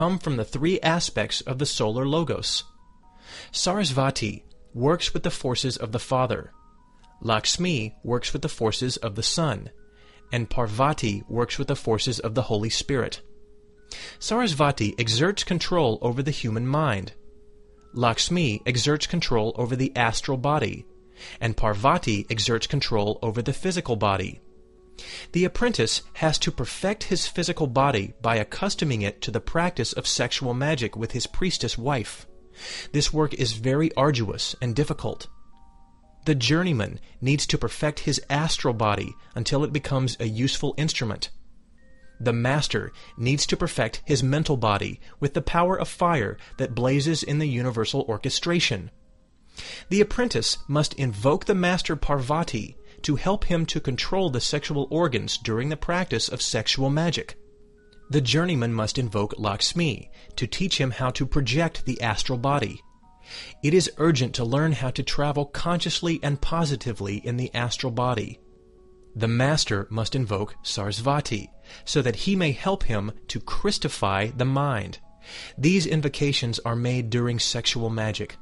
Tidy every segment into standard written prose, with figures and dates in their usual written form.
come from the three aspects of the solar logos. Sarasvati works with the forces of the Father, Lakshmi works with the forces of the Son, and Parvati works with the forces of the Holy Spirit. Sarasvati exerts control over the human mind. Lakshmi exerts control over the astral body, and Parvati exerts control over the physical body. The apprentice has to perfect his physical body by accustoming it to the practice of sexual magic with his priestess wife. This work is very arduous and difficult. The journeyman needs to perfect his astral body until it becomes a useful instrument. The master needs to perfect his mental body with the power of fire that blazes in the universal orchestration. The apprentice must invoke the master Parvati to help him to control the sexual organs during the practice of sexual magic. The journeyman must invoke Lakshmi to teach him how to project the astral body. It is urgent to learn how to travel consciously and positively in the astral body. The master must invoke Sarasvati so that he may help him to Christify the mind. These invocations are made during sexual magic.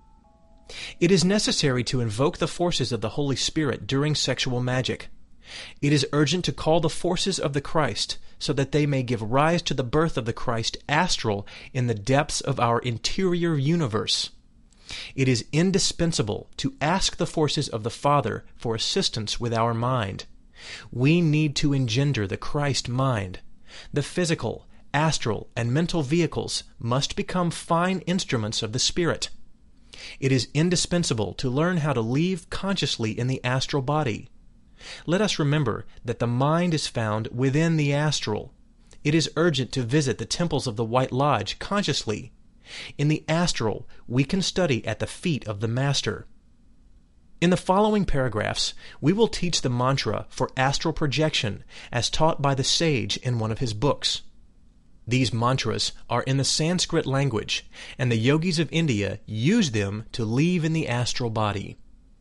It is necessary to invoke the forces of the Holy Spirit during sexual magic. It is urgent to call the forces of the Christ so that they may give rise to the birth of the Christ astral in the depths of our interior universe. It is indispensable to ask the forces of the Father for assistance with our mind. We need to engender the Christ mind. The physical, astral, and mental vehicles must become fine instruments of the Spirit. It is indispensable to learn how to live consciously in the astral body. Let us remember that the mind is found within the astral. It is urgent to visit the temples of the White Lodge consciously. In the astral, we can study at the feet of the Master. In the following paragraphs, we will teach the mantra for astral projection as taught by the sage in one of his books. These mantras are in the Sanskrit language, and the yogis of India use them to live in the astral body.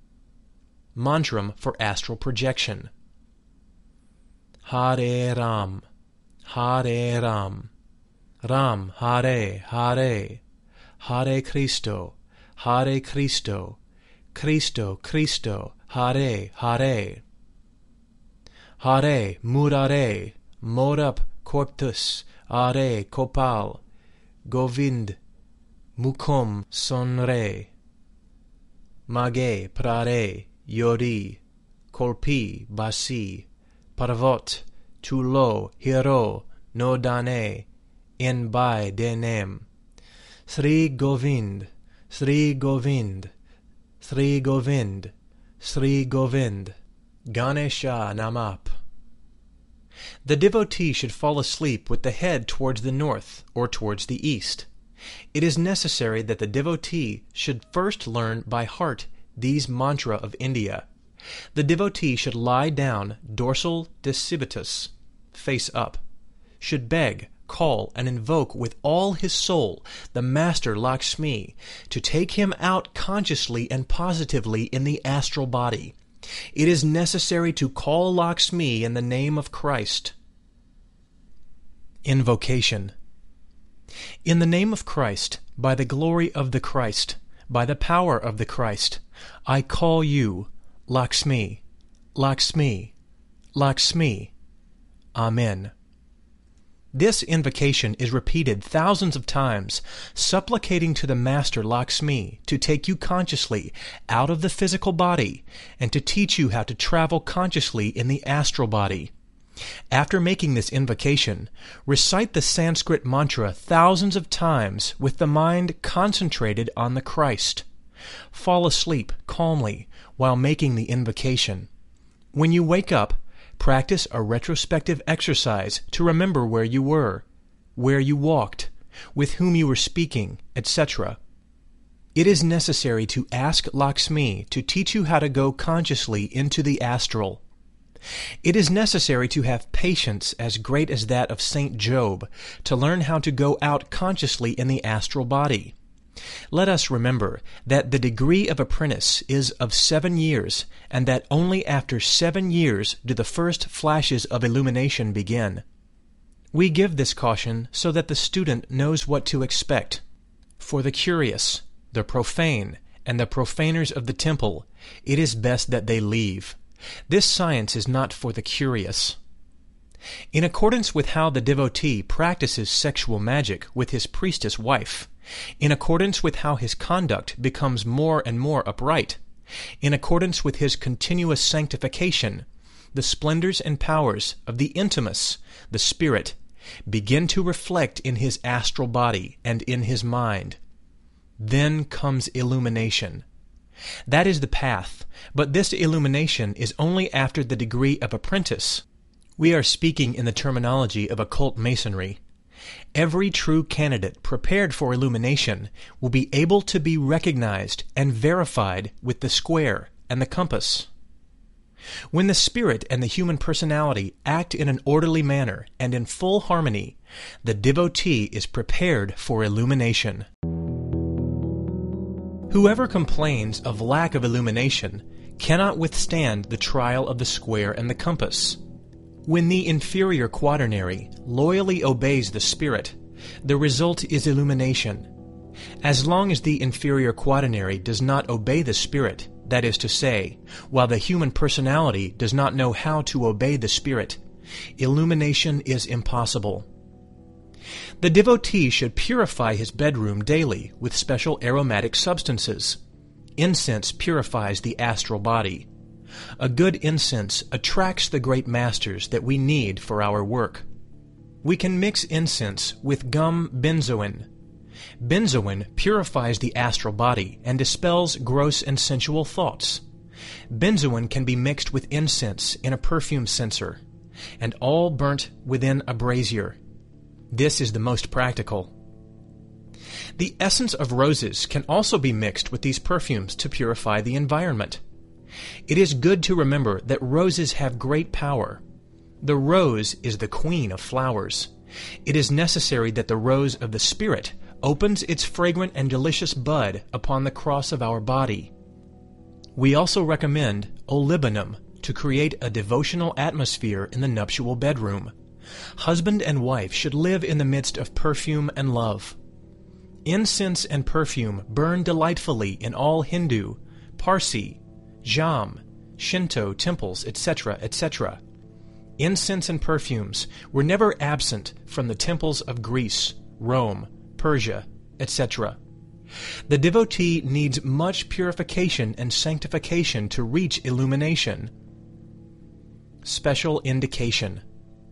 Mantram for astral projection. Hare Ram, Hare Ram, Ram Hare Hare, Hare Cristo, Hare Cristo, Cristo Cristo, Hare Hare. Hare Murare, Morup Corpus, Are Kopal, Govind, Mukum Sonre, Mage Prare, Yori, Kolpi Basi, Parvot, Tulo, Hiro, Nodane, Enbai Denem, Sri Govind, Sri Govind, Sri Govind, Sri Govind, Ganesha Namap. The devotee should fall asleep with the head towards the north or towards the east. It is necessary that the devotee should first learn by heart these mantra of India. The devotee should lie down dorsal decipitus, face up, should beg, call, and invoke with all his soul the Master Lakshmi to take him out consciously and positively in the astral body. It is necessary to call Lakshmi in the name of Christ. Invocation. In the name of Christ, by the glory of the Christ, by the power of the Christ, I call you, Lakshmi, Lakshmi, Lakshmi. Amen. This invocation is repeated thousands of times, supplicating to the Master Lakshmi to take you consciously out of the physical body and to teach you how to travel consciously in the astral body. After making this invocation, recite the Sanskrit mantra thousands of times with the mind concentrated on the Christ. Fall asleep calmly while making the invocation. When you wake up, practice a retrospective exercise to remember where you were, where you walked, with whom you were speaking, etc. It is necessary to ask Lakshmi to teach you how to go consciously into the astral. It is necessary to have patience as great as that of Saint Job to learn how to go out consciously in the astral body. Let us remember that the degree of apprentice is of 7 years, and that only after 7 years do the first flashes of illumination begin. We give this caution so that the student knows what to expect. For the curious, the profane, and the profaners of the temple, it is best that they leave. This science is not for the curious. In accordance with how the devotee practices sexual magic with his priestess wife, in accordance with how his conduct becomes more and more upright, in accordance with his continuous sanctification, the splendors and powers of the intimus, the spirit, begin to reflect in his astral body and in his mind. Then comes illumination. That is the path, but this illumination is only after the degree of apprentice. We are speaking in the terminology of occult masonry. Every true candidate prepared for illumination will be able to be recognized and verified with the square and the compass. When the spirit and the human personality act in an orderly manner and in full harmony, the devotee is prepared for illumination. Whoever complains of lack of illumination cannot withstand the trial of the square and the compass. When the inferior quaternary loyally obeys the spirit, the result is illumination. As long as the inferior quaternary does not obey the spirit, that is to say, while the human personality does not know how to obey the spirit, illumination is impossible. The devotee should purify his bedroom daily with special aromatic substances. Incense purifies the astral body. A good incense attracts the great masters that we need for our work. We can mix incense with gum benzoin. Benzoin purifies the astral body and dispels gross and sensual thoughts. Benzoin can be mixed with incense in a perfume censer, and all burnt within a brazier. This is the most practical. The essence of roses can also be mixed with these perfumes to purify the environment. It is good to remember that roses have great power. The rose is the queen of flowers. It is necessary that the rose of the spirit opens its fragrant and delicious bud upon the cross of our body. We also recommend olibanum to create a devotional atmosphere in the nuptial bedroom. Husband and wife should live in the midst of perfume and love. Incense and perfume burn delightfully in all Hindu, Parsi, Jain, Shinto temples, etc., etc. Incense and perfumes were never absent from the temples of Greece, Rome, Persia, etc. The devotee needs much purification and sanctification to reach illumination. Special indication.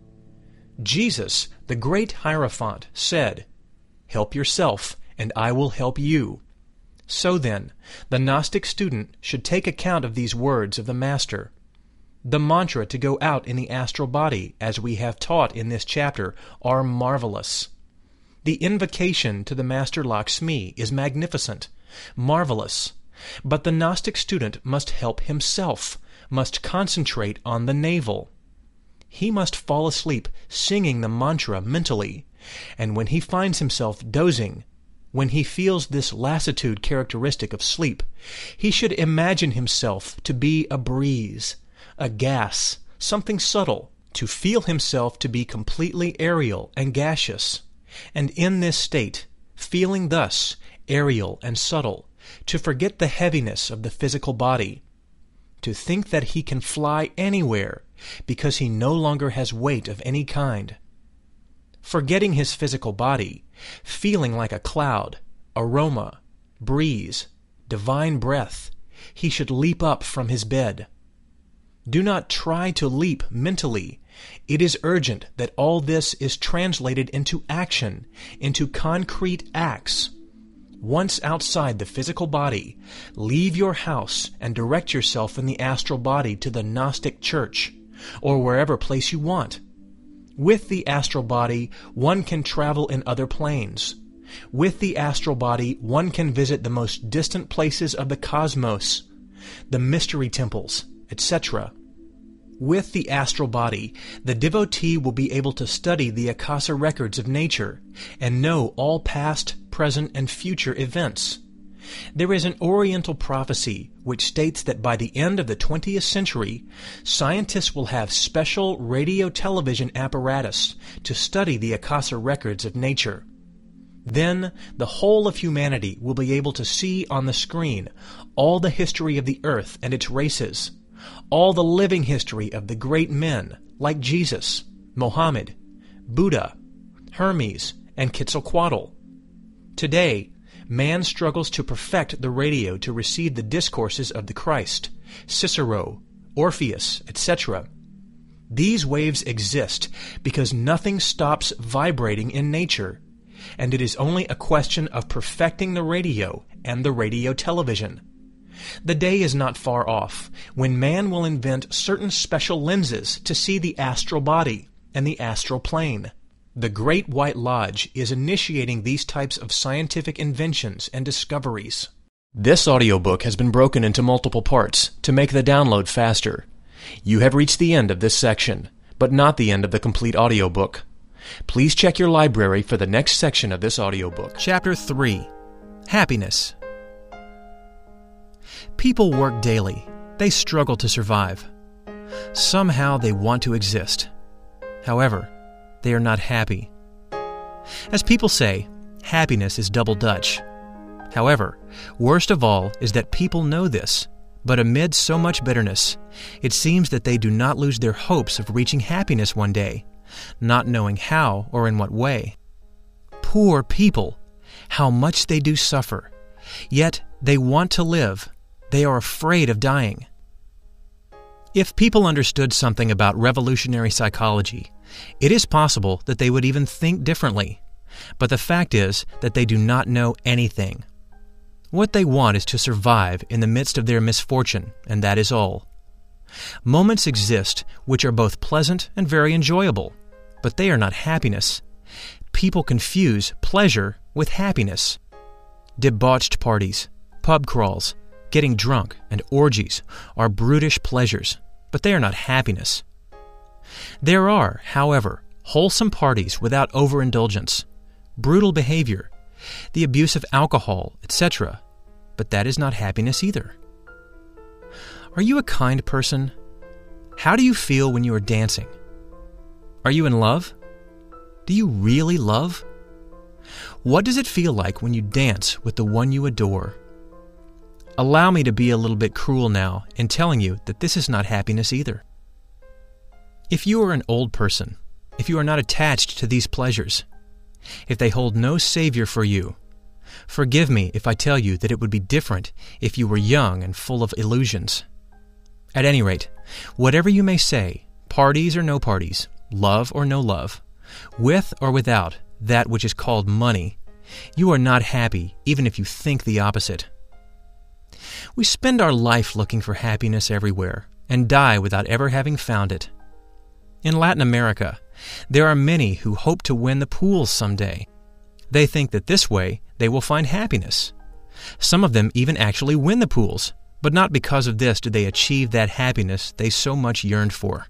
Jesus, the great Hierophant, said, "Help yourself, and I will help you." So then, the Gnostic student should take account of these words of the Master. The mantra to go out in the astral body, as we have taught in this chapter, are marvelous. The invocation to the Master Lakshmi is magnificent, marvelous. But the Gnostic student must help himself, must concentrate on the navel. He must fall asleep singing the mantra mentally, and when he finds himself dozing, when he feels this lassitude characteristic of sleep, he should imagine himself to be a breeze, a gas, something subtle, to feel himself to be completely aerial and gaseous, and in this state, feeling thus aerial and subtle, to forget the heaviness of the physical body, to think that he can fly anywhere because he no longer has weight of any kind. Forgetting his physical body, feeling like a cloud, aroma, breeze, divine breath, he should leap up from his bed. Do not try to leap mentally. It is urgent that all this is translated into action, into concrete acts. Once outside the physical body, leave your house and direct yourself in the astral body to the Gnostic church, or wherever place you want. With the astral body, one can travel in other planes. With the astral body, one can visit the most distant places of the cosmos, the mystery temples, etc. With the astral body, the devotee will be able to study the Akasa records of nature and know all past, present, and future events. There is an Oriental prophecy which states that by the end of the 20th century, scientists will have special radio-television apparatus to study the Akasa records of nature. Then, the whole of humanity will be able to see on the screen all the history of the earth and its races, all the living history of the great men like Jesus, Mohammed, Buddha, Hermes, and Quetzalcoatl. Today, man struggles to perfect the radio to receive the discourses of the Christ, Cicero, Orpheus, etc. These waves exist because nothing stops vibrating in nature, and it is only a question of perfecting the radio and the radio television. The day is not far off when man will invent certain special lenses to see the astral body and the astral plane. The Great White Lodge is initiating these types of scientific inventions and discoveries. This audiobook has been broken into multiple parts to make the download faster. You have reached the end of this section, but not the end of the complete audiobook. Please check your library for the next section of this audiobook. Chapter 3. Happiness. People work daily. They struggle to survive. Somehow they want to exist. However, they are not happy. As people say, happiness is double Dutch. However, worst of all is that people know this, but amid so much bitterness, it seems that they do not lose their hopes of reaching happiness one day, not knowing how or in what way. Poor people! How much they do suffer. Yet they want to live. They are afraid of dying. If people understood something about revolutionary psychology, it is possible that they would even think differently. But the fact is that they do not know anything. What they want is to survive in the midst of their misfortune, and that is all. Moments exist which are both pleasant and very enjoyable, but they are not happiness. People confuse pleasure with happiness. Debauched parties, pub crawls, getting drunk, and orgies are brutish pleasures, but they are not happiness. There are, however, wholesome parties without overindulgence, brutal behavior, the abuse of alcohol, etc., but that is not happiness either. Are you a kind person? How do you feel when you are dancing? Are you in love? Do you really love? What does it feel like when you dance with the one you adore? Allow me to be a little bit cruel now in telling you that this is not happiness either. If you are an old person, if you are not attached to these pleasures, if they hold no savior for you, forgive me if I tell you that it would be different if you were young and full of illusions. At any rate, whatever you may say, parties or no parties, love or no love, with or without that which is called money, you are not happy even if you think the opposite. We spend our life looking for happiness everywhere and die without ever having found it. In Latin America, there are many who hope to win the pools someday. They think that this way they will find happiness. Some of them even actually win the pools, but not because of this do they achieve that happiness they so much yearned for.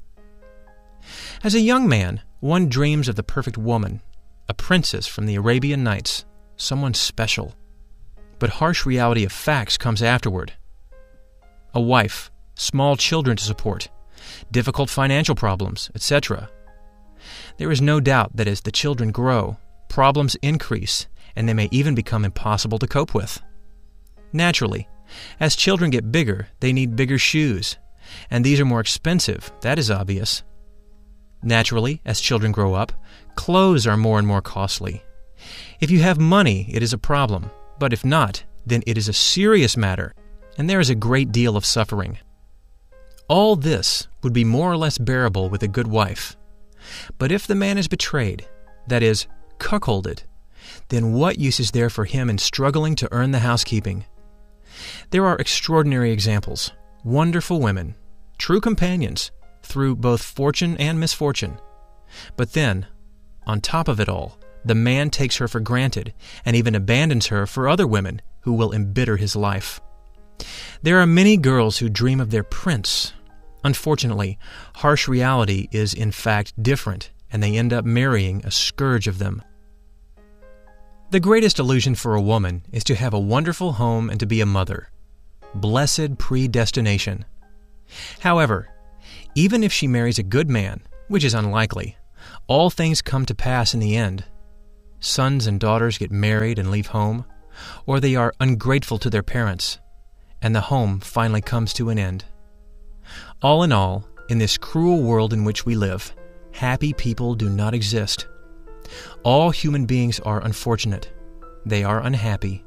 As a young man, one dreams of the perfect woman, a princess from the Arabian Nights, someone special. But harsh reality of facts comes afterward. A wife, small children to support, difficult financial problems, etc. There is no doubt that as the children grow, problems increase, and they may even become impossible to cope with. Naturally, as children get bigger, they need bigger shoes, and these are more expensive, that is obvious. Naturally, as children grow up, clothes are more and more costly. If you have money, it is a problem, but if not, then it is a serious matter, and there is a great deal of suffering. All this would be more or less bearable with a good wife. But if the man is betrayed, that is, cuckolded, then what use is there for him in struggling to earn the housekeeping? There are extraordinary examples, wonderful women, true companions, through both fortune and misfortune. But then, on top of it all, the man takes her for granted and even abandons her for other women who will embitter his life. There are many girls who dream of their prince. Unfortunately, harsh reality is in fact different, and they end up marrying a scourge of them. The greatest illusion for a woman is to have a wonderful home and to be a mother. Blessed predestination. However, even if she marries a good man, which is unlikely, all things come to pass in the end. Sons and daughters get married and leave home, or they are ungrateful to their parents, and the home finally comes to an end. All in all, in this cruel world in which we live, happy people do not exist. All human beings are unfortunate. They are unhappy.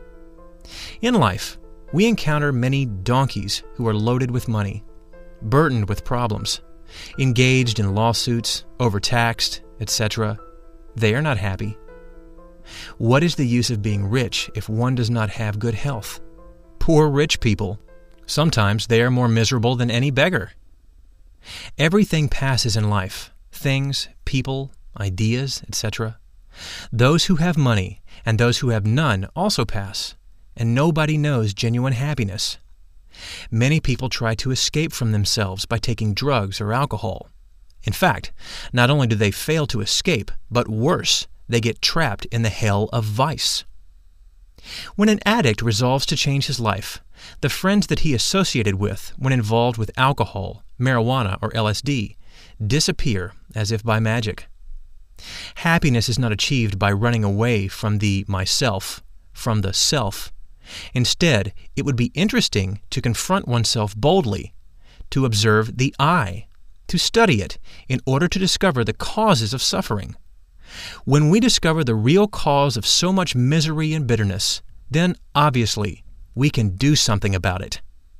In life, we encounter many donkeys who are loaded with money, burdened with problems, engaged in lawsuits, overtaxed, etc. They are not happy. What is the use of being rich if one does not have good health? Poor rich people. Sometimes they are more miserable than any beggar. Everything passes in life. Things, people, ideas, etc. Those who have money and those who have none also pass, and nobody knows genuine happiness. Many people try to escape from themselves by taking drugs or alcohol. In fact, not only do they fail to escape, but worse, they get trapped in the hell of vice. When an addict resolves to change his life, the friends that he associated with when involved with alcohol, marijuana, or LSD disappear as if by magic. Happiness is not achieved by running away from the myself, from the self. Instead, it would be interesting to confront oneself boldly, to observe the I, to study it in order to discover the causes of suffering. When we discover the real cause of so much misery and bitterness, then obviously we can do something about it.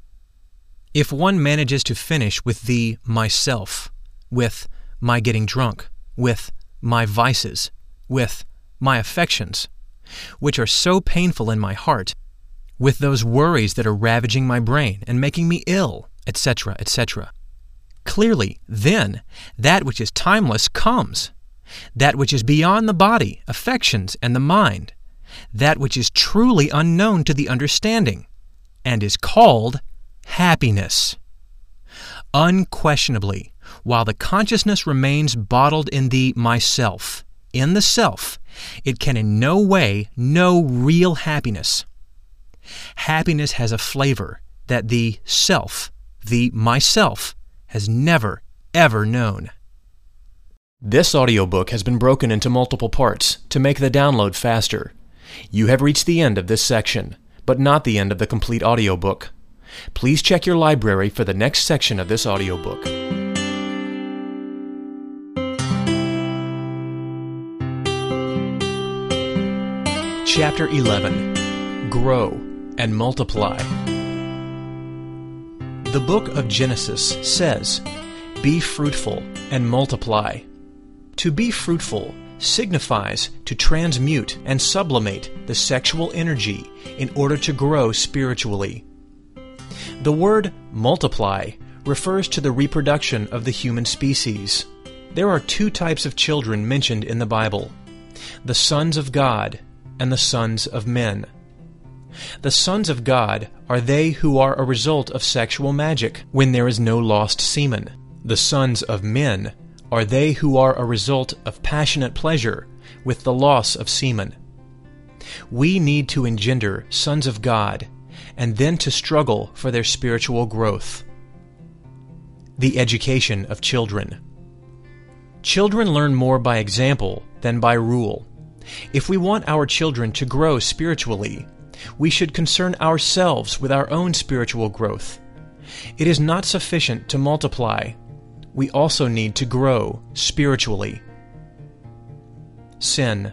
If one manages to finish with the myself, with my getting drunk, with my vices, with my affections, which are so painful in my heart, with those worries that are ravaging my brain and making me ill, etc., etc. Clearly, then, that which is timeless comes. That which is beyond the body, affections, and the mind. That which is truly unknown to the understanding, and is called happiness. Unquestionably, while the consciousness remains bottled in the myself, in the self, it can in no way know real happiness. Happiness has a flavor that the self, the myself, has never, ever known. This audiobook has been broken into multiple parts to make the download faster. You have reached the end of this section, but not the end of the complete audiobook. Please check your library for the next section of this audiobook. Chapter 11. Grow and Multiply. The book of Genesis says, "Be fruitful and multiply." To be fruitful signifies to transmute and sublimate the sexual energy in order to grow spiritually. The word multiply refers to the reproduction of the human species. There are two types of children mentioned in the Bible: the sons of God and the sons of men. The sons of God are they who are a result of sexual magic when there is no lost semen. The sons of men are they who are a result of passionate pleasure with the loss of semen. We need to engender sons of God and then to struggle for their spiritual growth. The education of children. Children learn more by example than by rule. If we want our children to grow spiritually, we should concern ourselves with our own spiritual growth. It is not sufficient to multiply. We also need to grow spiritually. Sin.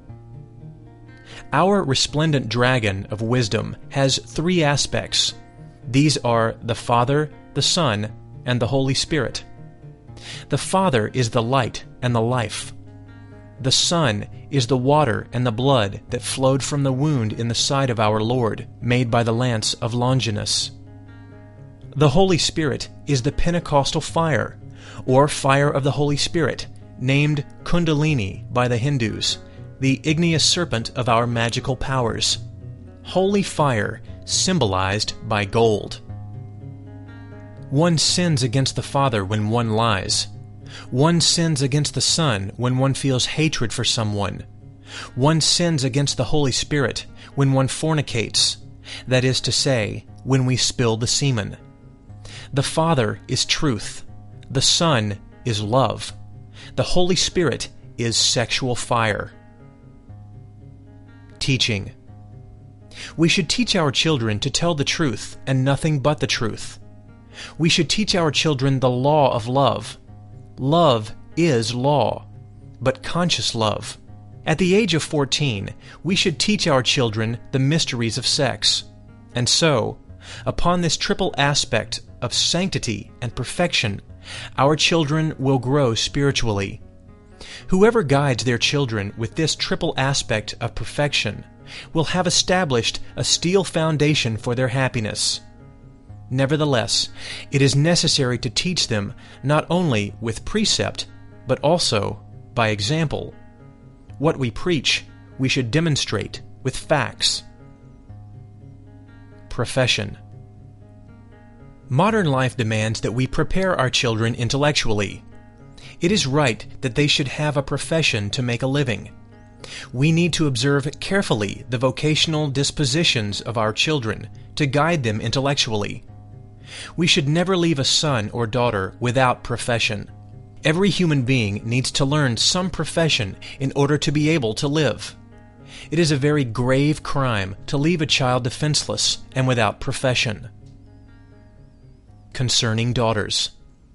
Our resplendent dragon of wisdom has three aspects. These are the Father, the Son, and the Holy Spirit. The Father is the light and the life. The Son is the water and the blood that flowed from the wound in the side of our Lord, made by the lance of Longinus. The Holy Spirit is the Pentecostal fire, or fire of the Holy Spirit, named Kundalini by the Hindus, the igneous serpent of our magical powers. Holy fire symbolized by gold. One sins against the Father when one lies. One sins against the Son when one feels hatred for someone. One sins against the Holy Spirit when one fornicates, that is to say, when we spill the semen. The Father is truth. The Son is love. The Holy Spirit is sexual fire. Teaching. We should teach our children to tell the truth and nothing but the truth. We should teach our children the law of love. Love is law, but conscious love. At the age of 14, we should teach our children the mysteries of sex. And so, upon this triple aspect of sanctity and perfection, our children will grow spiritually. Whoever guides their children with this triple aspect of perfection will have established a steel foundation for their happiness. Nevertheless, it is necessary to teach them not only with precept, but also by example. What we preach, we should demonstrate with facts. Profession. Modern life demands that we prepare our children intellectually. It is right that they should have a profession to make a living. We need to observe carefully the vocational dispositions of our children to guide them intellectually. We should never leave a son or daughter without profession. Every human being needs to learn some profession in order to be able to live. It is a very grave crime to leave a child defenseless and without profession. Concerning daughters.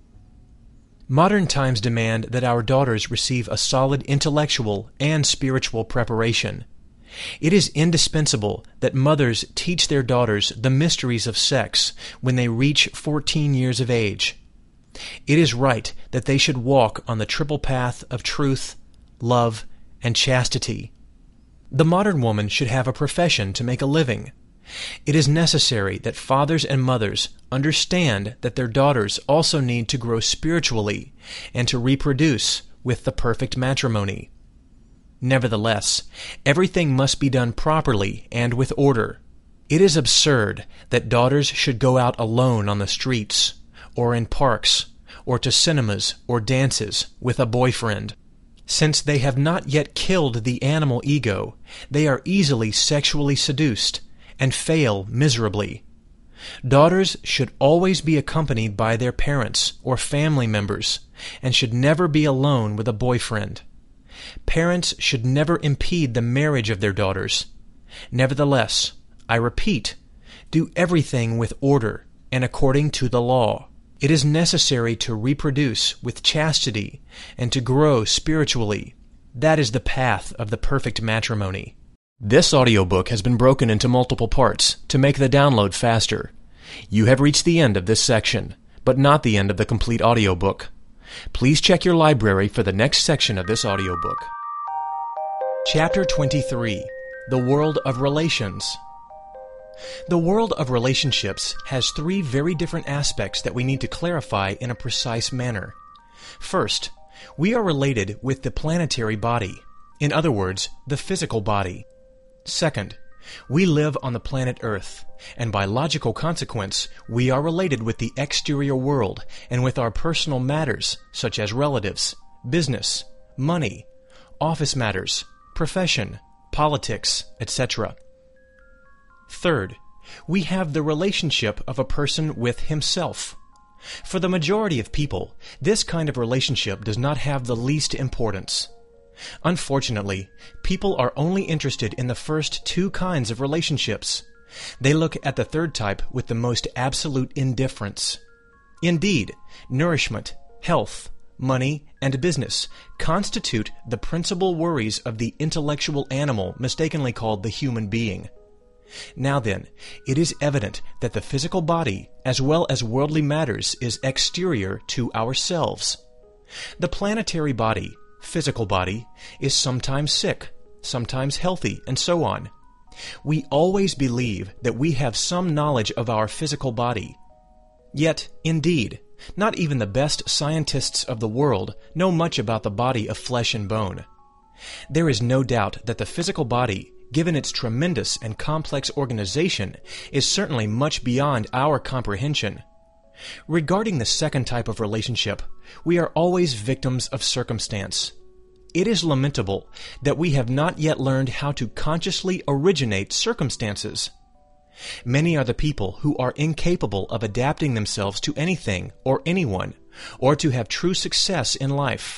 Modern times demand that our daughters receive a solid intellectual and spiritual preparation. It is indispensable that mothers teach their daughters the mysteries of sex when they reach 14 years of age. It is right that they should walk on the triple path of truth, love, and chastity. The modern woman should have a profession to make a living. It is necessary that fathers and mothers understand that their daughters also need to grow spiritually and to reproduce with the perfect matrimony. Nevertheless, everything must be done properly and with order. It is absurd that daughters should go out alone on the streets, or in parks, or to cinemas or dances with a boyfriend. Since they have not yet killed the animal ego, they are easily sexually seduced and fail miserably. Daughters should always be accompanied by their parents or family members, and should never be alone with a boyfriend. Parents should never impede the marriage of their daughters. Nevertheless, I repeat, do everything with order and according to the law. It is necessary to reproduce with chastity and to grow spiritually. That is the path of the perfect matrimony. This audiobook has been broken into multiple parts to make the download faster. You have reached the end of this section, but not the end of the complete audiobook. Please check your library for the next section of this audiobook. Chapter 23. The World of Relations. The world of relationships has three very different aspects that we need to clarify in a precise manner. First, we are related with the planetary body, in other words, the physical body. Second, we live on the planet Earth, and by logical consequence, we are related with the exterior world and with our personal matters, such as relatives, business, money, office matters, profession, politics, etc. Third, we have the relationship of a person with himself. For the majority of people, this kind of relationship does not have the least importance. Unfortunately, people are only interested in the first two kinds of relationships. They look at the third type with the most absolute indifference. Indeed, nourishment, health, money, and business constitute the principal worries of the intellectual animal mistakenly called the human being. Now then, it is evident that the physical body, as well as worldly matters, is exterior to ourselves. The planetary body, physical body, is sometimes sick, sometimes healthy, and so on. We always believe that we have some knowledge of our physical body. Yet, indeed, not even the best scientists of the world know much about the body of flesh and bone. There is no doubt that the physical body, given its tremendous and complex organization, is certainly much beyond our comprehension. Regarding the second type of relationship, we are always victims of circumstance. it is lamentable that we have not yet learned how to consciously originate circumstances. Many are the people who are incapable of adapting themselves to anything or anyone, or to have true success in life.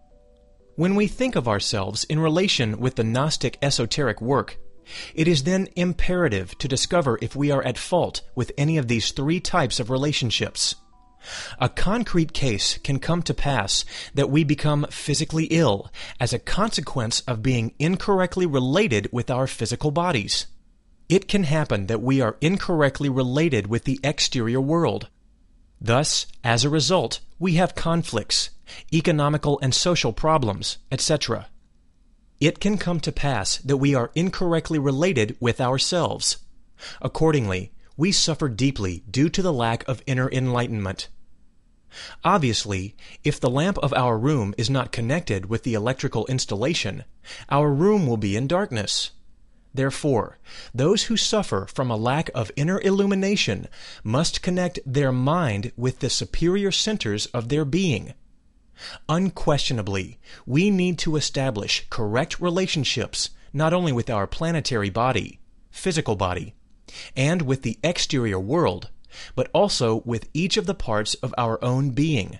When we think of ourselves in relation with the Gnostic esoteric work, it is then imperative to discover if we are at fault with any of these three types of relationships. A concrete case can come to pass that we become physically ill as a consequence of being incorrectly related with our physical bodies. It can happen that we are incorrectly related with the exterior world. Thus, as a result, we have conflicts, economical and social problems, etc. It can come to pass that we are incorrectly related with ourselves. Accordingly, we suffer deeply due to the lack of inner enlightenment. Obviously, if the lamp of our room is not connected with the electrical installation, our room will be in darkness. Therefore, those who suffer from a lack of inner illumination must connect their mind with the superior centers of their being. Unquestionably, we need to establish correct relationships not only with our planetary body, physical body, and with the exterior world, but also with each of the parts of our own being.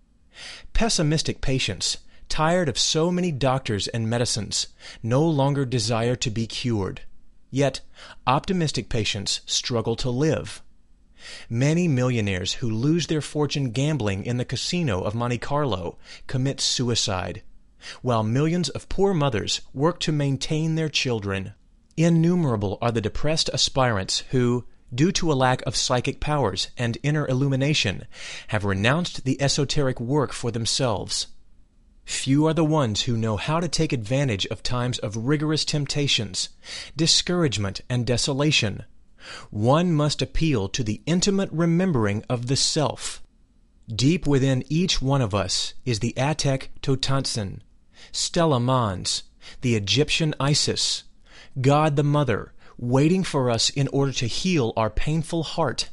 Pessimistic patients, tired of so many doctors and medicines, no longer desire to be cured. Yet, optimistic patients struggle to live. Many millionaires who lose their fortune gambling in the casino of Monte Carlo commit suicide, while millions of poor mothers work to maintain their children. Innumerable are the depressed aspirants who, due to a lack of psychic powers and inner illumination, have renounced the esoteric work for themselves. Few are the ones who know how to take advantage of times of rigorous temptations, discouragement, and desolation. One must appeal to the intimate remembering of the self. Deep within each one of us is the Atek Totansin, Stella Mons, the Egyptian Isis, God the Mother, waiting for us in order to heal our painful heart.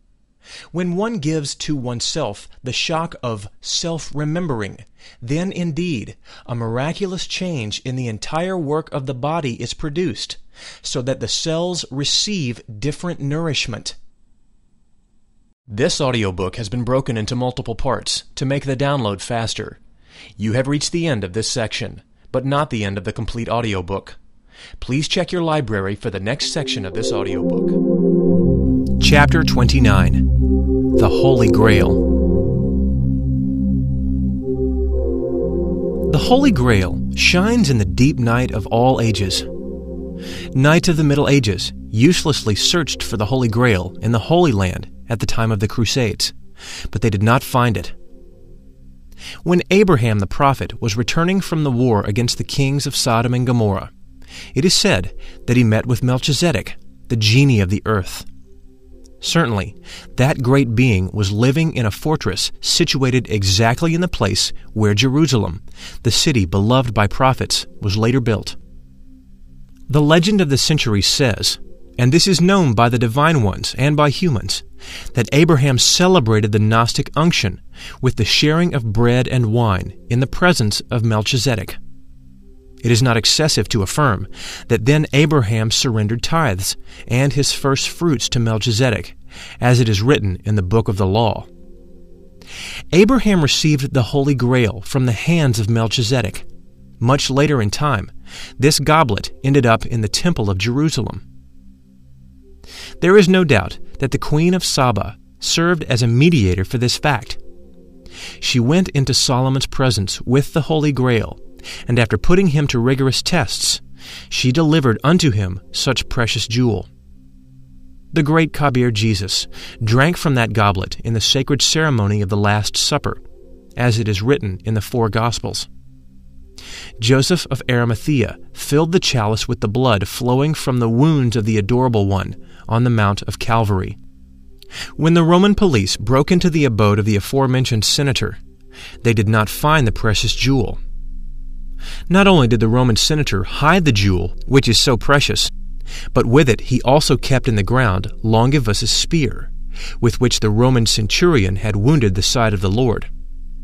When one gives to oneself the shock of self-remembering, then indeed a miraculous change in the entire work of the body is produced, so that the cells receive different nourishment. This audiobook has been broken into multiple parts to make the download faster. You have reached the end of this section, but not the end of the complete audiobook. Please check your library for the next section of this audiobook. Chapter 29. The Holy Grail. The Holy Grail shines in the deep night of all ages. Knights of the Middle Ages uselessly searched for the Holy Grail in the Holy Land at the time of the Crusades, but they did not find it. When Abraham the prophet was returning from the war against the kings of Sodom and Gomorrah, it is said that he met with Melchizedek, the genie of the earth. Certainly, that great being was living in a fortress situated exactly in the place where Jerusalem, the city beloved by prophets, was later built. The legend of the centuries says, and this is known by the divine ones and by humans, that Abraham celebrated the Gnostic unction with the sharing of bread and wine in the presence of Melchizedek. It is not excessive to affirm that then Abraham surrendered tithes and his first fruits to Melchizedek, as it is written in the book of the law. Abraham received the Holy Grail from the hands of Melchizedek. Much later in time, this goblet ended up in the Temple of Jerusalem. There is no doubt that the Queen of Saba served as a mediator for this fact. She went into Solomon's presence with the Holy Grail, and after putting him to rigorous tests, she delivered unto him such precious jewel. The great Kabir Jesus drank from that goblet in the sacred ceremony of the Last Supper, as it is written in the four Gospels. Joseph of Arimathea filled the chalice with the blood flowing from the wounds of the Adorable One on the Mount of Calvary. When the Roman police broke into the abode of the aforementioned senator, they did not find the precious jewel. Not only did the Roman senator hide the jewel, which is so precious, but with it he also kept in the ground Longibus's spear, with which the Roman centurion had wounded the side of the Lord.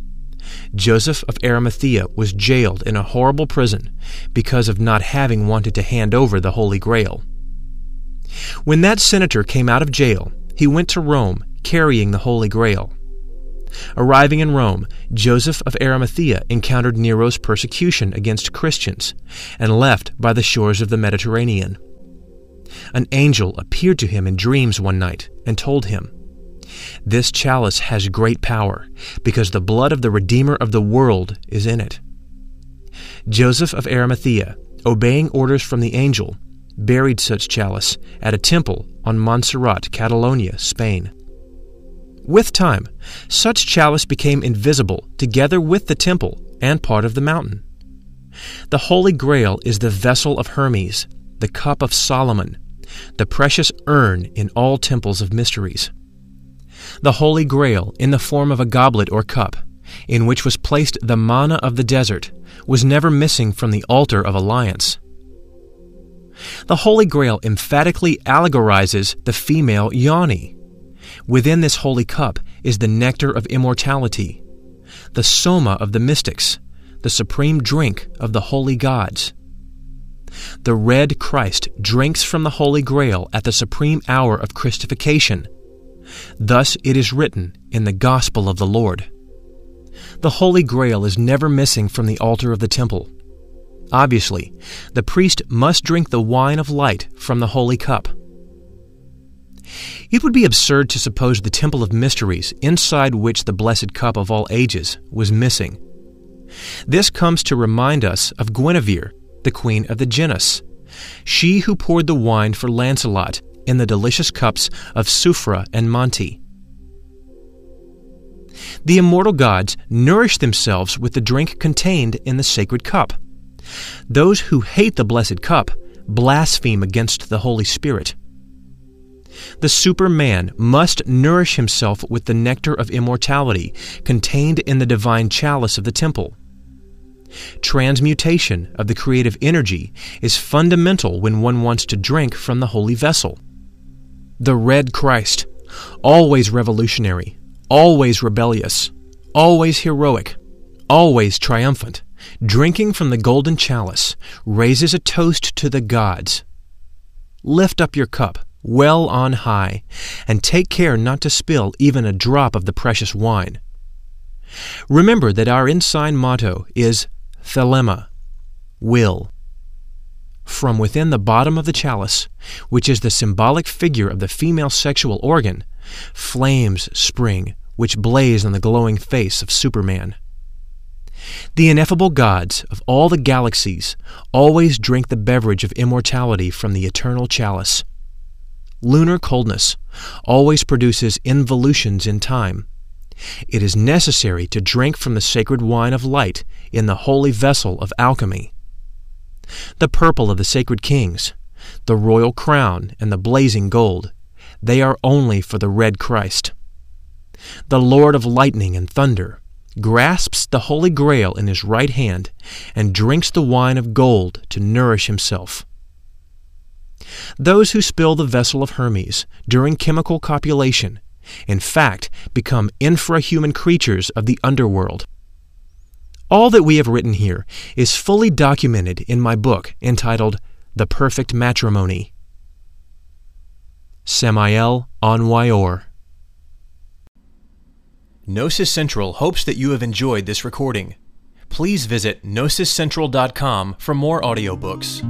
Joseph of Arimathea was jailed in a horrible prison because of not having wanted to hand over the Holy Grail. When that senator came out of jail, he went to Rome carrying the Holy Grail. Arriving in Rome, Joseph of Arimathea encountered Nero's persecution against Christians and left by the shores of the Mediterranean. An angel appeared to him in dreams one night and told him, "This chalice has great power, because the blood of the Redeemer of the world is in it." Joseph of Arimathea, obeying orders from the angel, buried such chalice at a temple on Montserrat, Catalonia, Spain. With time, such chalice became invisible together with the temple and part of the mountain. The Holy Grail is the vessel of Hermes, the cup of Solomon, the precious urn in all temples of mysteries. The Holy Grail, in the form of a goblet or cup, in which was placed the manna of the desert, was never missing from the altar of alliance. The Holy Grail emphatically allegorizes the female yoni. Within this holy cup is the nectar of immortality, the soma of the mystics, the supreme drink of the holy gods. The red Christ drinks from the Holy Grail at the supreme hour of Christification. Thus it is written in the Gospel of the Lord. The Holy Grail is never missing from the altar of the temple. Obviously, the priest must drink the wine of light from the holy cup. It would be absurd to suppose the temple of mysteries, inside which the blessed cup of all ages, was missing. This comes to remind us of Guinevere, the queen of the Janus, she who poured the wine for Lancelot in the delicious cups of Suphra and Monte. The immortal gods nourish themselves with the drink contained in the sacred cup. Those who hate the blessed cup blaspheme against the Holy Spirit. The Superman must nourish himself with the nectar of immortality contained in the divine chalice of the temple. Transmutation of the creative energy is fundamental when one wants to drink from the holy vessel. The red Christ, always revolutionary, always rebellious, always heroic, always triumphant, drinking from the golden chalice, raises a toast to the gods. Lift up your cup well on high, and take care not to spill even a drop of the precious wine. Remember that our ensign motto is Thelema, will. From within the bottom of the chalice, which is the symbolic figure of the female sexual organ, flames spring which blaze on the glowing face of Superman. The ineffable gods of all the galaxies always drink the beverage of immortality from the eternal chalice. Lunar coldness always produces involutions in time. It is necessary to drink from the sacred wine of light in the holy vessel of alchemy. The purple of the sacred kings, the royal crown, and the blazing gold, they are only for the red Christ. The Lord of lightning and thunder grasps the Holy Grail in his right hand and drinks the wine of gold to nourish himself. Those who spill the vessel of Hermes during chemical copulation, in fact, become infrahuman creatures of the underworld. All that we have written here is fully documented in my book entitled The Perfect Matrimony. Samael Onwayor. Gnosis Central hopes that you have enjoyed this recording. Please visit gnosiscentral.com for more audiobooks.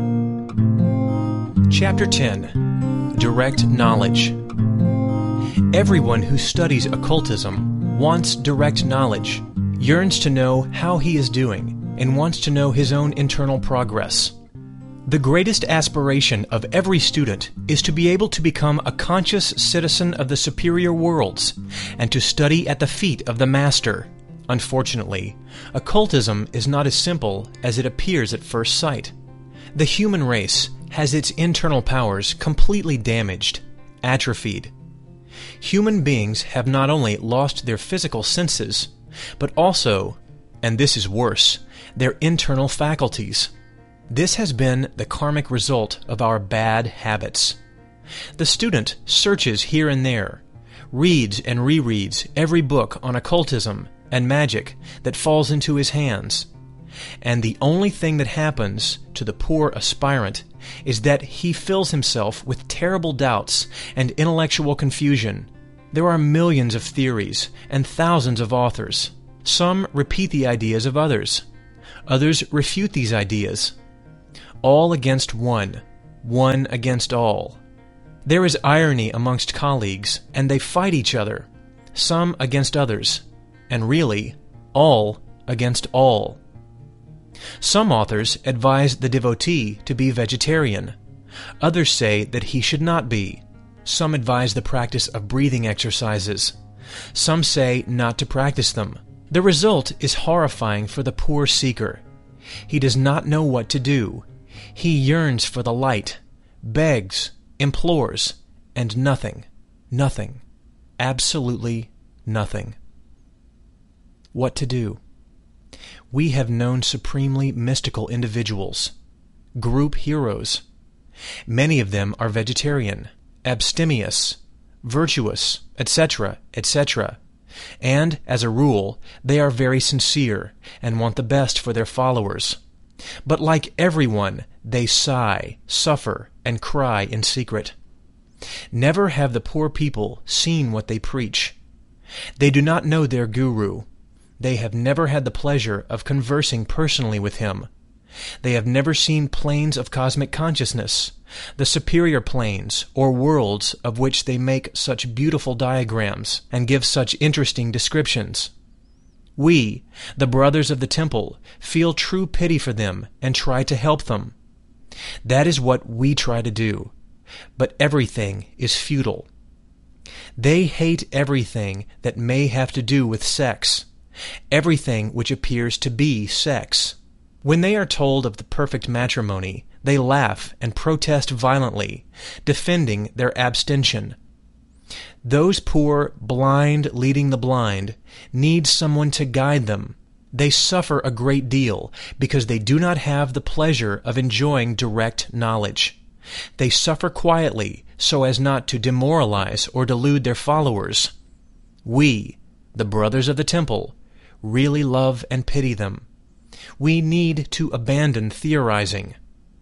Chapter 10. Direct Knowledge. Everyone who studies occultism wants direct knowledge, yearns to know how he is doing, and wants to know his own internal progress. The greatest aspiration of every student is to be able to become a conscious citizen of the superior worlds and to study at the feet of the Master. Unfortunately, occultism is not as simple as it appears at first sight. The human race has its internal powers completely damaged, atrophied. Human beings have not only lost their physical senses, but also, and this is worse, their internal faculties. This has been the karmic result of our bad habits. The student searches here and there, reads and rereads every book on occultism, and magic that falls into his hands. And the only thing that happens to the poor aspirant is that he fills himself with terrible doubts and intellectual confusion. There are millions of theories and thousands of authors. Some repeat the ideas of others. Others refute these ideas. All against one, one against all. There is irony amongst colleagues, and they fight each other, some against others, and really, all against all. Some authors advise the devotee to be vegetarian. Others say that he should not be. Some advise the practice of breathing exercises. Some say not to practice them. The result is horrifying for the poor seeker. He does not know what to do. He yearns for the light, begs, implores, and nothing, absolutely nothing. What to do? We have known supremely mystical individuals, group heroes. Many of them are vegetarian, abstemious, virtuous, etc., etc., and, as a rule, they are very sincere and want the best for their followers. But like everyone, they sigh, suffer, and cry in secret. Never have the poor people seen what they preach. They do not know their guru. They have never had the pleasure of conversing personally with him. They have never seen planes of cosmic consciousness, the superior planes or worlds of which they make such beautiful diagrams and give such interesting descriptions. We, the brothers of the temple, feel true pity for them and try to help them. That is what we try to do, but everything is futile. They hate everything that may have to do with sex, everything which appears to be sex. When they are told of the perfect matrimony, they laugh and protest violently, defending their abstention. Those poor, blind leading the blind need someone to guide them. They suffer a great deal because they do not have the pleasure of enjoying direct knowledge. They suffer quietly so as not to demoralize or delude their followers. We, the brothers of the temple, really love and pity them. We need to abandon theorizing.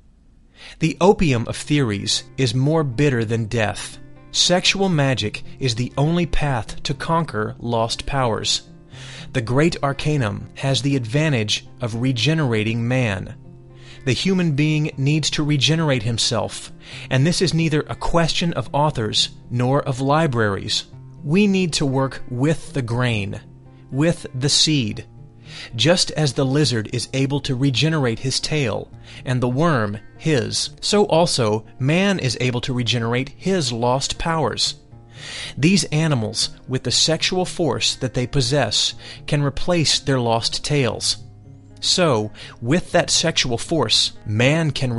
The opium of theories is more bitter than death. Sexual magic is the only path to conquer lost powers. The great arcanum has the advantage of regenerating man. The human being needs to regenerate himself, and this is neither a question of authors nor of libraries. We need to work with the grain, with the seed. Just as the lizard is able to regenerate his tail, and the worm his, so also man is able to regenerate his lost powers. These animals, with the sexual force that they possess, can replace their lost tails. So, with that sexual force, man can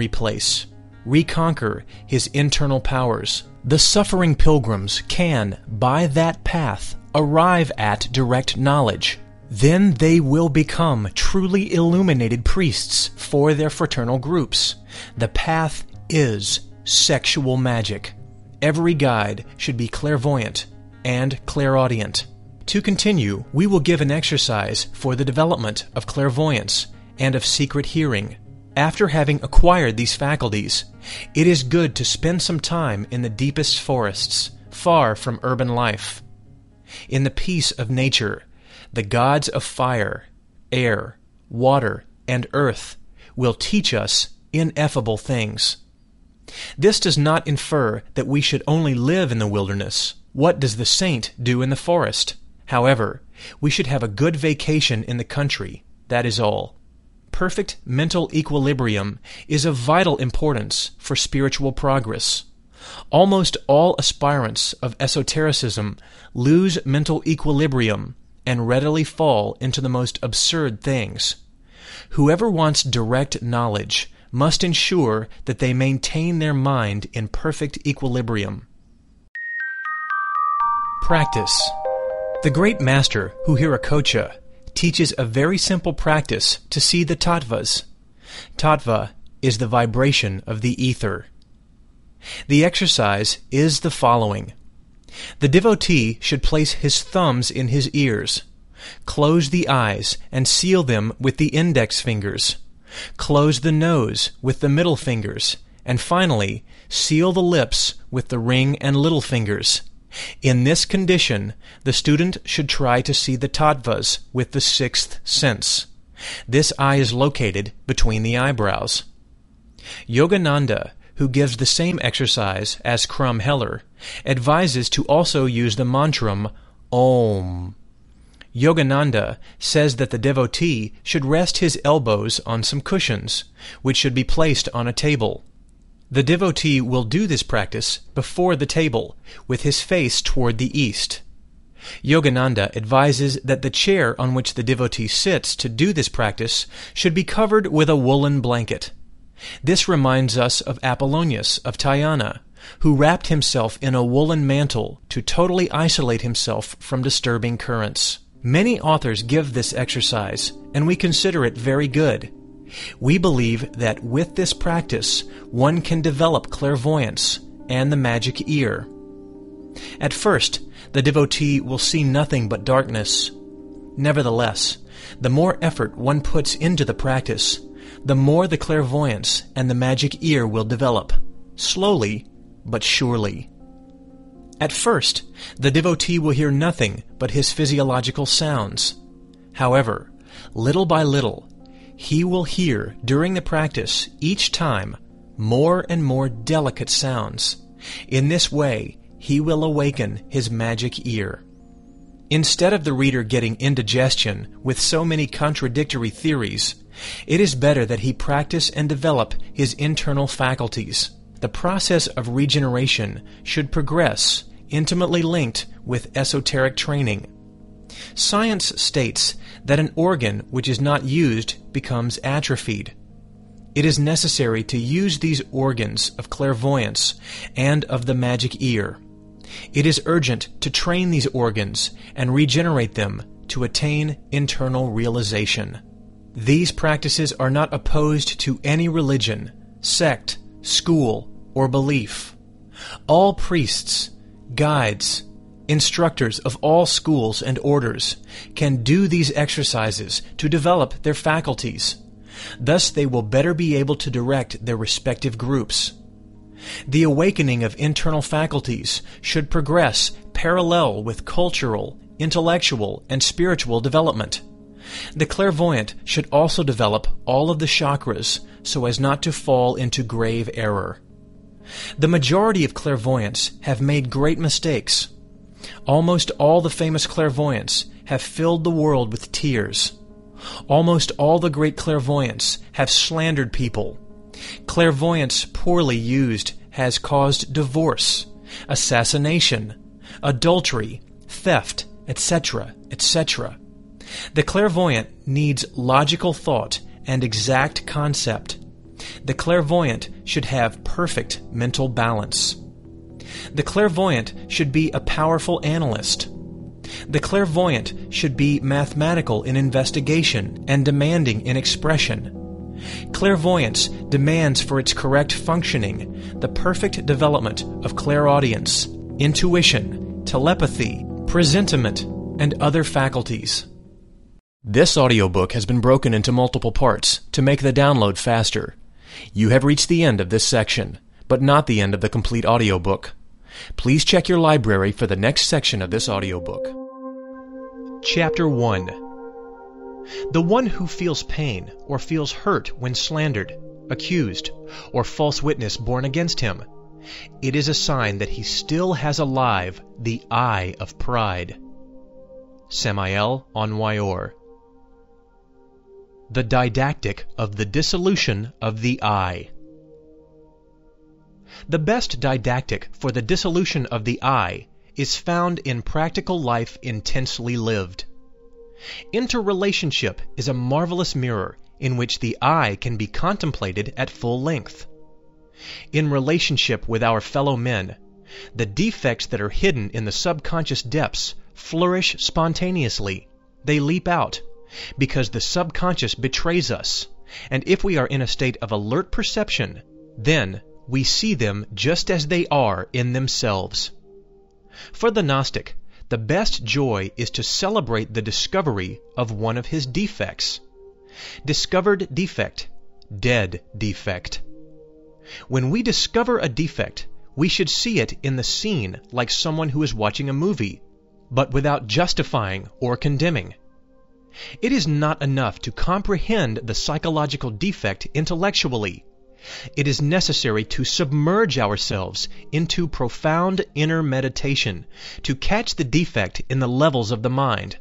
reconquer his internal powers. The suffering pilgrims can, by that path, arrive at direct knowledge. Then they will become truly illuminated priests for their fraternal groups. The path is sexual magic. Every guide should be clairvoyant and clairaudient. To continue, we will give an exercise for the development of clairvoyance and of secret hearing. After having acquired these faculties, it is good to spend some time in the deepest forests, far from urban life. In the peace of nature, the gods of fire, air, water, and earth will teach us ineffable things. This does not infer that we should only live in the wilderness. What does the saint do in the forest? However, we should have a good vacation in the country, that is all. Perfect mental equilibrium is of vital importance for spiritual progress. Almost all aspirants of esotericism lose mental equilibrium and readily fall into the most absurd things. Whoever wants direct knowledge must ensure that they maintain their mind in perfect equilibrium. Practice. The great master, Huiracocha, teaches a very simple practice to see the tattvas. Tattva is the vibration of the ether. The exercise is the following. The devotee should place his thumbs in his ears, Close the eyes and seal them with the index fingers. Close the nose with the middle fingers. And finally, seal the lips with the ring and little fingers. In this condition, the student should try to see the tattvas with the sixth sense. This eye is located between the eyebrows. Yogananda, who gives the same exercise as Crum Heller, advises to also use the mantram Om. Yogananda says that the devotee should rest his elbows on some cushions, which should be placed on a table. The devotee will do this practice before the table, with his face toward the east. Yogananda advises that the chair on which the devotee sits to do this practice should be covered with a woolen blanket. This reminds us of Apollonius of Tyana, who wrapped himself in a woolen mantle to totally isolate himself from disturbing currents. Many authors give this exercise, and we consider it very good. We believe that with this practice, one can develop clairvoyance and the magic ear. At first, the devotee will see nothing but darkness. Nevertheless, the more effort one puts into the practice, the more the clairvoyance and the magic ear will develop, slowly but surely. At first, the devotee will hear nothing but his physiological sounds. However, little by little, he will hear during the practice each time more and more delicate sounds. In this way, he will awaken his magic ear. Instead of the reader getting indigestion with so many contradictory theories, it is better that he practice and develop his internal faculties. The process of regeneration should progress, intimately linked with esoteric training. Science states that an organ which is not used becomes atrophied. It is necessary to use these organs of clairvoyance and of the magic ear. It is urgent to train these organs and regenerate them to attain internal realization. These practices are not opposed to any religion, sect, school, or belief. All priests, guides, instructors of all schools and orders can do these exercises to develop their faculties. Thus they will better be able to direct their respective groups. The awakening of internal faculties should progress parallel with cultural, intellectual, and spiritual development. The clairvoyant should also develop all of the chakras so as not to fall into grave error. The majority of clairvoyants have made great mistakes. Almost all the famous clairvoyants have filled the world with tears. Almost all the great clairvoyants have slandered people. Clairvoyance poorly used has caused divorce, assassination, adultery, theft, etc., etc. The clairvoyant needs logical thought and exact concept. The clairvoyant should have perfect mental balance. The clairvoyant should be a powerful analyst. The clairvoyant should be mathematical in investigation and demanding in expression. Clairvoyance demands for its correct functioning the perfect development of clairaudience, intuition, telepathy, presentiment, and other faculties. This audiobook has been broken into multiple parts to make the download faster. You have reached the end of this section, but not the end of the complete audiobook. Please check your library for the next section of this audiobook. Chapter 1. The one who feels pain or feels hurt when slandered, accused, or false witness borne against him, it is a sign that he still has alive the eye of pride. Samael Aun Weor. The didactic of the dissolution of the I. The best didactic for the dissolution of the I is found in practical life intensely lived. Interrelationship is a marvelous mirror in which the I can be contemplated at full length. In relationship with our fellow men, the defects that are hidden in the subconscious depths flourish spontaneously. They leap out, because the subconscious betrays us, and if we are in a state of alert perception, then we see them just as they are in themselves. For the Gnostic, the best joy is to celebrate the discovery of one of his defects. Discovered defect, dead defect. When we discover a defect, we should see it in the scene like someone who is watching a movie, but without justifying or condemning. It is not enough to comprehend the psychological defect intellectually. It is necessary to submerge ourselves into profound inner meditation to catch the defect in the levels of the mind.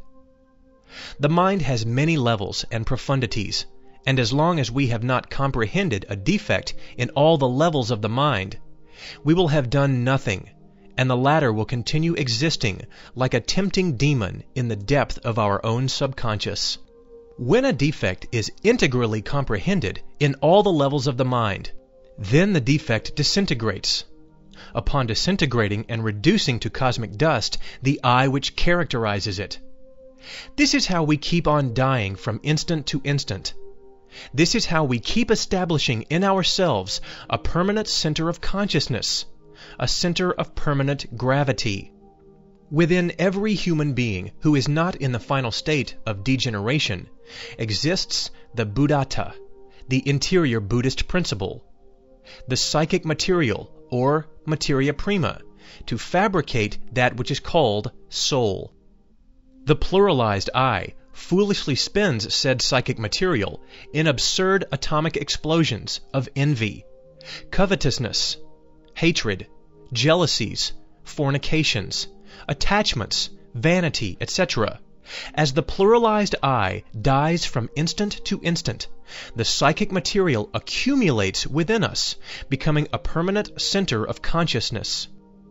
The mind has many levels and profundities, and as long as we have not comprehended a defect in all the levels of the mind, we will have done nothing, and the latter will continue existing like a tempting demon in the depth of our own subconscious. When a defect is integrally comprehended in all the levels of the mind, then the defect disintegrates. Upon disintegrating and reducing to cosmic dust the I which characterizes it. This is how we keep on dying from instant to instant. This is how we keep establishing in ourselves a permanent center of consciousness, a center of permanent gravity. Within every human being who is not in the final state of degeneration exists the Buddhata, the interior Buddhist principle, the psychic material, or materia prima, to fabricate that which is called soul. The pluralized I foolishly spends said psychic material in absurd atomic explosions of envy, covetousness, hatred, jealousies, fornications, attachments, vanity, etc. As the pluralized I dies from instant to instant, the psychic material accumulates within us, becoming a permanent center of consciousness.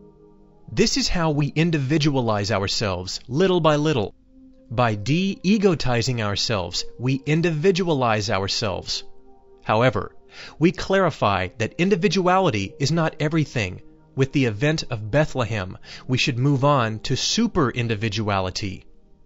This is how we individualize ourselves little by little. By de-egotizing ourselves, we individualize ourselves. However, we clarify that individuality is not everything. With the event of Bethlehem, we should move on to super-individuality.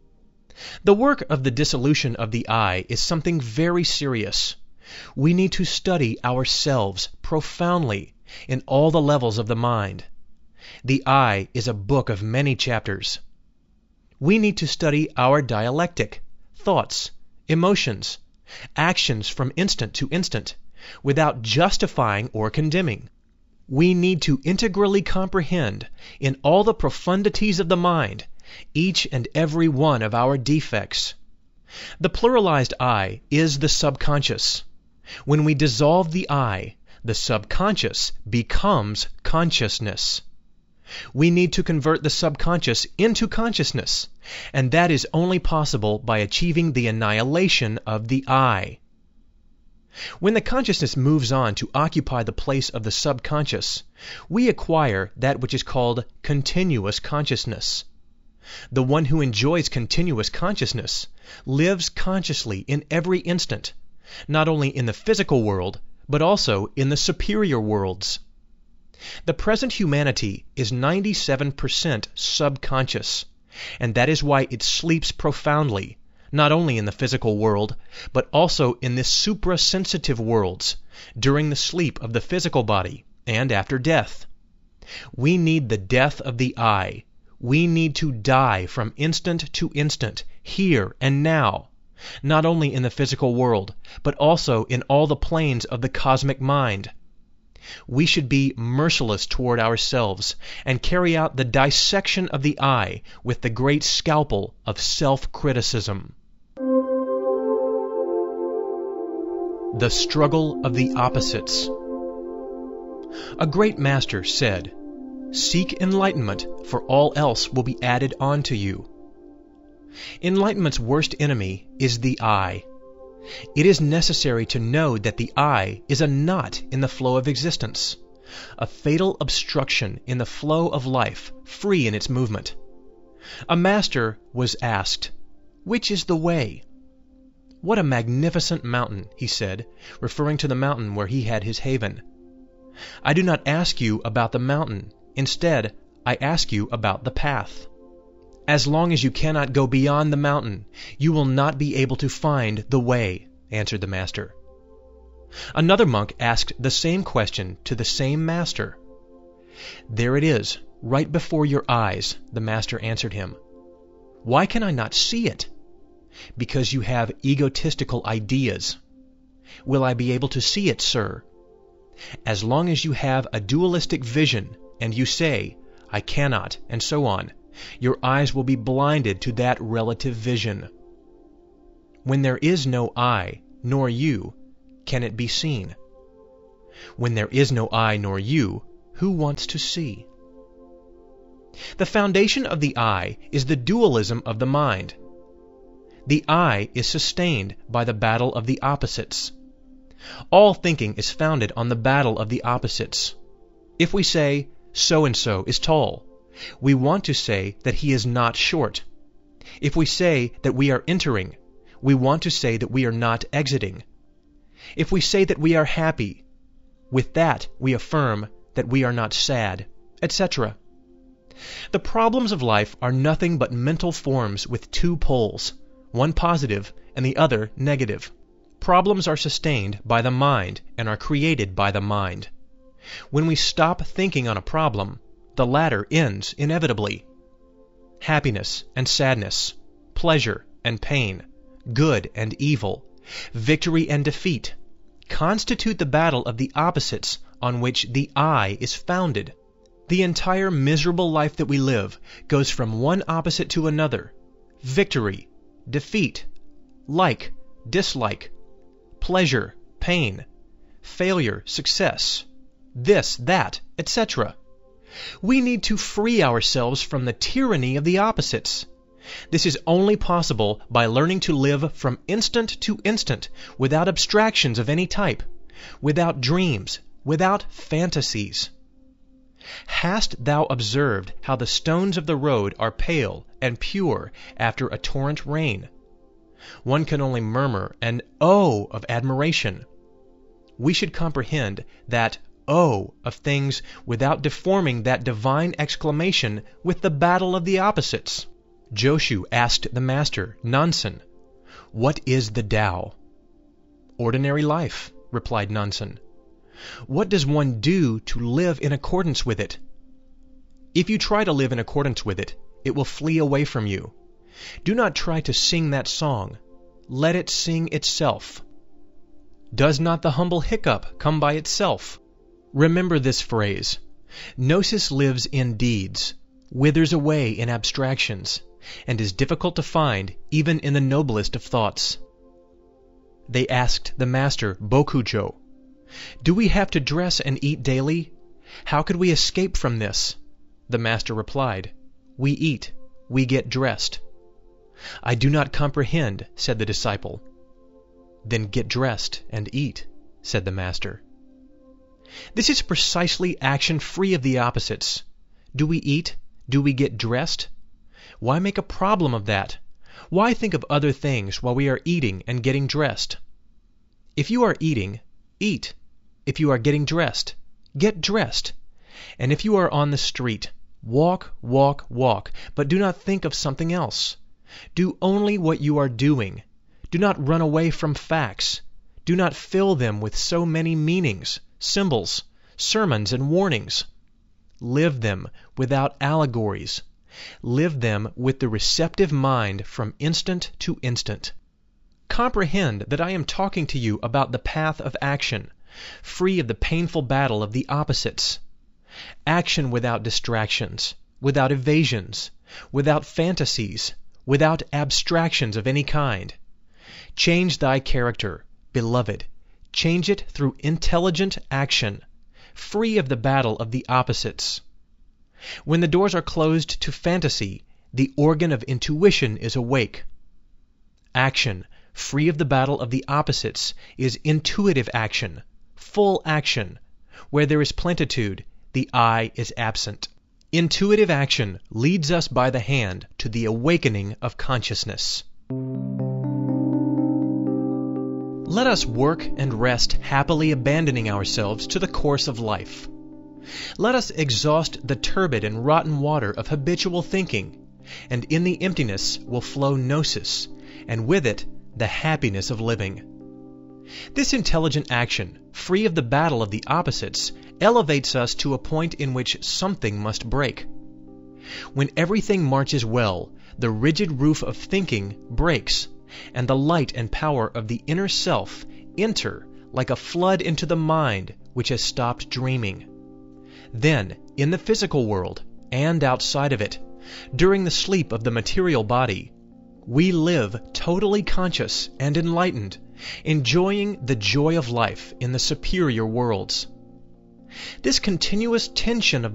The work of the dissolution of the I is something very serious. We need to study ourselves profoundly in all the levels of the mind. The I is a book of many chapters. We need to study our dialectic, thoughts, emotions, actions from instant to instant, without justifying or condemning. We need to integrally comprehend, in all the profundities of the mind, each and every one of our defects. The pluralized I is the subconscious. When we dissolve the I, the subconscious becomes consciousness. We need to convert the subconscious into consciousness, and that is only possible by achieving the annihilation of the I. When the consciousness moves on to occupy the place of the subconscious, we acquire that which is called continuous consciousness. The one who enjoys continuous consciousness lives consciously in every instant, not only in the physical world, but also in the superior worlds. The present humanity is 97% subconscious, and that is why it sleeps profoundly, not only in the physical world, but also in the suprasensitive worlds, during the sleep of the physical body and after death. We need the death of the I. We need to die from instant to instant, here and now, not only in the physical world, but also in all the planes of the cosmic mind. We should be merciless toward ourselves and carry out the dissection of the I with the great scalpel of self-criticism. The struggle of the opposites. A great master said, "Seek enlightenment, for all else will be added on to you." Enlightenment's worst enemy is the I. It is necessary to know that the I is a knot in the flow of existence, a fatal obstruction in the flow of life, free in its movement. A master was asked, "Which is the way?" "What a magnificent mountain," he said, referring to the mountain where he had his haven. "I do not ask you about the mountain. Instead, I ask you about the path. As long as you cannot go beyond the mountain, you will not be able to find the way," answered the master. Another monk asked the same question to the same master. "There it is, right before your eyes," the master answered him. Why can I not see it? Because you have egotistical ideas. Will I be able to see it, sir? As long as you have a dualistic vision and you say, I cannot, and so on, your eyes will be blinded to that relative vision. When there is no I, nor you, can it be seen? When there is no I nor you, who wants to see? The foundation of the I is the dualism of the mind. The I is sustained by the battle of the opposites. All thinking is founded on the battle of the opposites. If we say, so-and-so is tall, we want to say that he is not short. If we say that we are entering, we want to say that we are not exiting. If we say that we are happy, with that we affirm that we are not sad, etc. The problems of life are nothing but mental forms with two poles, one positive and the other negative. Problems are sustained by the mind and are created by the mind. When we stop thinking on a problem, the latter ends inevitably. Happiness and sadness, pleasure and pain, good and evil, victory and defeat, constitute the battle of the opposites on which the I is founded. The entire miserable life that we live goes from one opposite to another: victory, defeat, like, dislike, pleasure, pain, failure, success, this, that, etc. We need to free ourselves from the tyranny of the opposites. This is only possible by learning to live from instant to instant, without abstractions of any type, without dreams, without fantasies. Hast thou observed how the stones of the road are pale and pure after a torrent rain? One can only murmur an "oh" of admiration. We should comprehend that "oh" of things without deforming that divine exclamation with the battle of the opposites. Joshu asked the master, Nansen, "What is the Tao?" "Ordinary life," replied Nansen. "What does one do to live in accordance with it?" If you try to live in accordance with it, it will flee away from you. Do not try to sing that song. Let it sing itself. Does not the humble hiccup come by itself? Remember this phrase: Gnosis lives in deeds, withers away in abstractions, and is difficult to find even in the noblest of thoughts. They asked the master Bokujo, "Do we have to dress and eat daily? How could we escape from this?" The master replied, "We eat, we get dressed." "I do not comprehend," said the disciple. "Then get dressed and eat," said the master. This is precisely action free of the opposites. Do we eat? Do we get dressed? Why make a problem of that? Why think of other things while we are eating and getting dressed? If you are eating, eat. If you are getting dressed, get dressed. And if you are on the street, walk, walk, walk, but do not think of something else. Do only what you are doing. Do not run away from facts. Do not fill them with so many meanings, symbols, sermons, and warnings. Live them without allegories. Live them with the receptive mind from instant to instant. Comprehend that I am talking to you about the path of action, free of the painful battle of the opposites. Action without distractions, without evasions, without fantasies, without abstractions of any kind. Change thy character, beloved. Change it through intelligent action, free of the battle of the opposites. When the doors are closed to fantasy, the organ of intuition is awake. Action, free of the battle of the opposites, is intuitive action, full action. Where there is plenitude, the I is absent. Intuitive action leads us by the hand to the awakening of consciousness. Let us work and rest happily, abandoning ourselves to the course of life. Let us exhaust the turbid and rotten water of habitual thinking, and in the emptiness will flow gnosis, and with it the happiness of living. This intelligent action, free of the battle of the opposites, elevates us to a point in which something must break. When everything marches well, the rigid roof of thinking breaks, and the light and power of the inner self enter like a flood into the mind which has stopped dreaming. Then, in the physical world, and outside of it, during the sleep of the material body, we live totally conscious and enlightened, enjoying the joy of life in the superior worlds. This continuous tension of